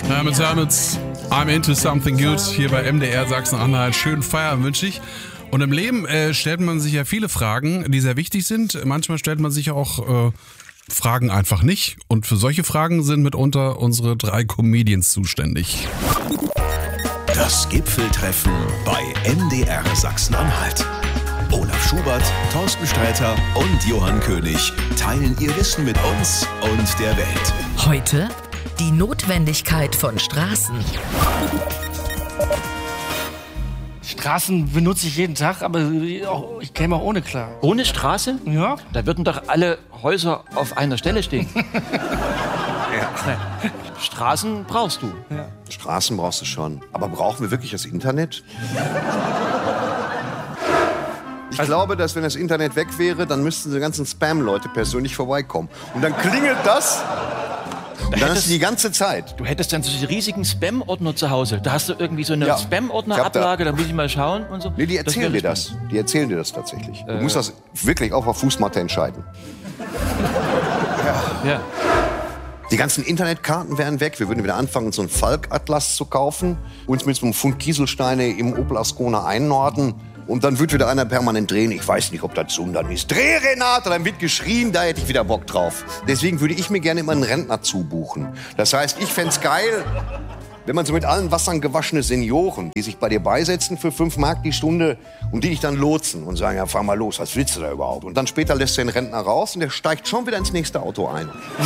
Hermits, I'm into something good hier bei MDR Sachsen-Anhalt. Schönen Feierabend wünsche ich. Und im Leben stellt man sich ja viele Fragen, die sehr wichtig sind. Manchmal stellt man sich auch Fragen einfach nicht. Und für solche Fragen sind mitunter unsere 3 Comedians zuständig. Das Gipfeltreffen bei MDR Sachsen-Anhalt. Olaf Schubert, Thorsten Sträter und Johann König teilen ihr Wissen mit uns und der Welt. Heute die Notwendigkeit von Straßen. Straßen benutze ich jeden Tag, aber ich käme auch ohne klar. Ohne Straße? Ja. Da würden doch alle Häuser auf einer Stelle stehen. Ja. Straßen brauchst du. Ja. Straßen brauchst du schon. Aber brauchen wir wirklich das Internet? Ich glaube, dass wenn das Internet weg wäre, dann müssten die ganzen Spam-Leute persönlich vorbeikommen. Und dann klingelt das. Und dann ist die ganze Zeit. Du hättest dann solche riesigen Spam-Ordner zu Hause. Da hast du irgendwie so eine Spam-Ordner-Ablage, da muss ich mal schauen und so. Nee, die erzählen dir das. Die erzählen dir das tatsächlich. Du musst das wirklich auch auf Fußmatte entscheiden. Ja. Die ganzen Internetkarten wären weg. Wir würden wieder anfangen, uns so einen Falk-Atlas zu kaufen. Uns mit so einem Pfund Kieselsteine im Opel Ascona einnorden. Und dann wird wieder einer permanent drehen. Ich weiß nicht, ob das so dann ist. Dreh, Renate! Dann wird geschrien, da hätte ich wieder Bock drauf. Deswegen würde ich mir gerne immer einen Rentner zubuchen. Das heißt, ich fänd's geil, wenn man so mit allen Wassern gewaschene Senioren, die sich bei dir beisetzen für 5 Mark die Stunde und die dich dann lotsen und sagen, ja, fahr mal los, was willst du da überhaupt? Und dann später lässt du den Rentner raus und der steigt schon wieder ins nächste Auto ein.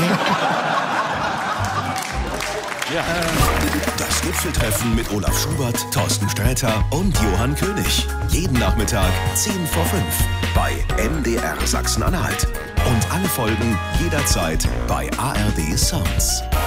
Das Gipfeltreffen mit Olaf Schubert, Thorsten Sträter und Johann König. Jeden Nachmittag 10 vor 5 bei MDR Sachsen-Anhalt. Und alle Folgen jederzeit bei ARD Sounds.